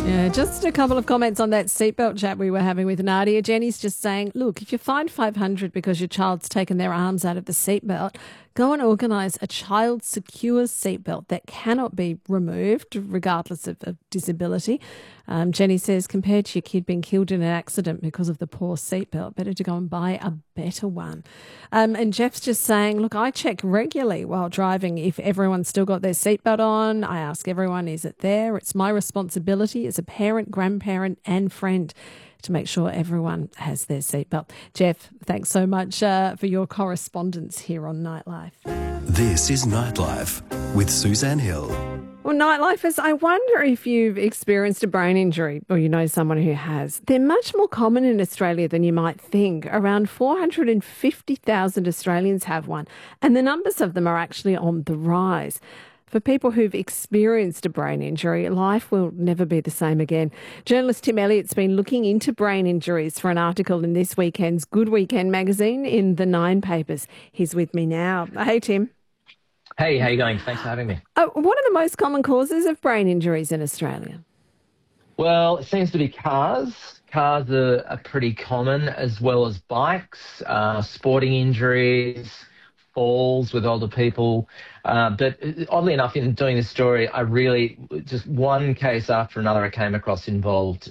Yeah, just a couple of comments on that seatbelt chat we were having with Nadia. Jenny's just saying, look, if you're fined $500 because your child's taken their arms out of the seatbelt, go and organise a child secure seatbelt that cannot be removed regardless of disability. Jenny says, compared to your kid being killed in an accident because of the poor seatbelt, better to go and buy a better one. And Jeff's just saying, look, I check regularly while driving if everyone's still got their seatbelt on. I ask everyone, is it there? It's my responsibility as a parent, grandparent and friend to make sure everyone has their seatbelt. Jeff, thanks so much for your correspondence here on Nightlife. This is Nightlife with Suzanne Hill. Well, Nightlifers, I wonder if you've experienced a brain injury or you know someone who has. They're much more common in Australia than you might think. Around 450,000 Australians have one, and the numbers of them are actually on the rise. For people who've experienced a brain injury, life will never be the same again. Journalist Tim Elliott's been looking into brain injuries for an article in this weekend's Good Weekend magazine in the Nine papers. He's with me now. Hey, Tim. Hey, how you going? Thanks for having me. What are the most common causes of brain injuries in Australia? Well, it seems to be cars. Cars are pretty common, as well as bikes, sporting injuries, falls with older people. But oddly enough, in doing this story, I really, just one case after another I came across involved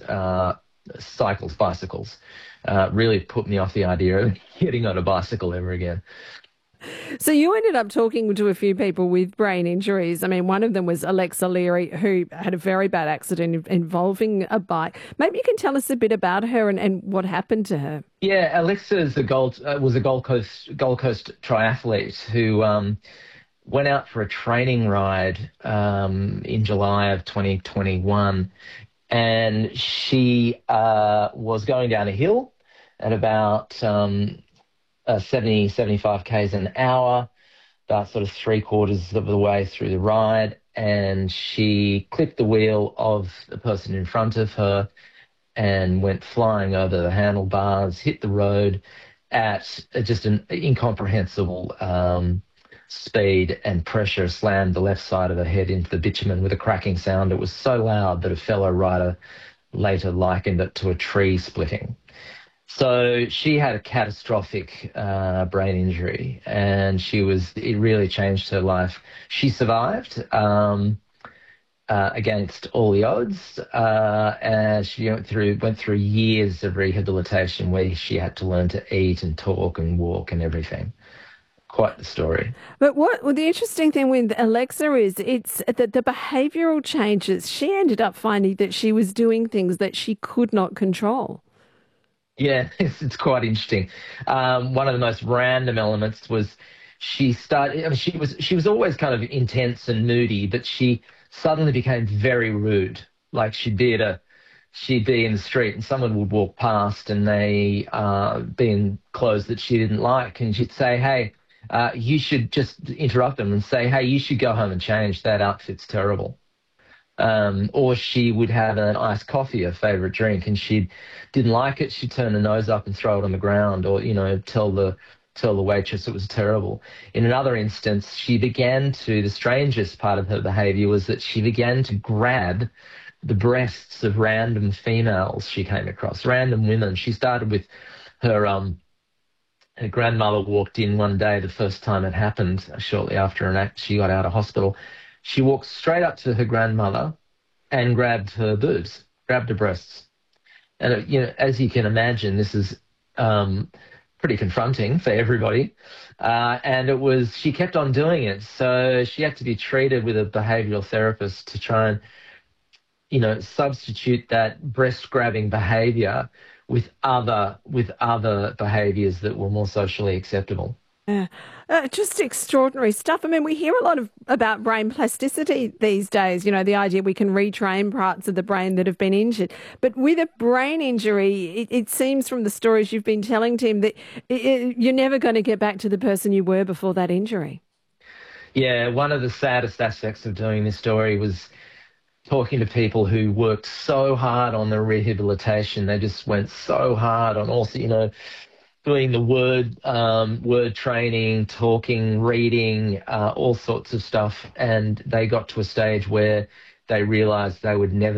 bicycles. Really put me off the idea of getting on a bicycle ever again. So you ended up talking to a few people with brain injuries. I mean, one of them was Alexa Leary, who had a very bad accident involving a bike. Maybe you can tell us a bit about her and what happened to her. Yeah, Alexa was a Gold Coast triathlete who went out for a training ride in July of 2021, and she was going down a hill at about 75 k's an hour, about sort of 3/4 of the way through the ride, and she clipped the wheel of the person in front of her and went flying over the handlebars, hit the road at just an incomprehensible speed and pressure, slammed the left side of her head into the bitumen with a cracking sound. It was so loud that a fellow rider later likened it to a tree splitting. So she had a catastrophic brain injury, and it really changed her life. She survived against all the odds, and she went through years of rehabilitation where she had to learn to eat and talk and walk and everything. Quite the story. But the interesting thing with Alexa is it's that the behavioural changes. She ended up finding that she was doing things that she could not control. Yeah, it's quite interesting. One of the most random elements was she was always kind of intense and moody, but she suddenly became very rude. Like she'd be in the street and someone would walk past and they be in clothes that she didn't like, and she'd say, "Hey, you should," just interrupt them and say, "Hey, you should go home and change. That outfit's terrible." Or she would have an iced coffee, her favourite drink, and she didn't like it. She'd turn her nose up and throw it on the ground, or tell the waitress it was terrible. In another instance, the strangest part of her behaviour was that she began to grab the breasts of random females she came across, random women. She started with her grandmother walked in one day, the first time it happened, shortly after she got out of hospital. She walked straight up to her grandmother and grabbed her boobs, grabbed her breasts. And, as you can imagine, this is pretty confronting for everybody. And she kept on doing it. So she had to be treated with a behavioural therapist to try and, substitute that breast-grabbing behaviour with other behaviours that were more socially acceptable. Yeah. Just extraordinary stuff. I mean, we hear a lot about brain plasticity these days, the idea we can retrain parts of the brain that have been injured. But with a brain injury, it seems from the stories you've been telling, Tim, that you're never going to get back to the person you were before that injury. Yeah, one of the saddest aspects of doing this story was talking to people who worked so hard on their rehabilitation. They just went so hard on also, doing the word training, talking, reading, all sorts of stuff. And they got to a stage where they realised they would never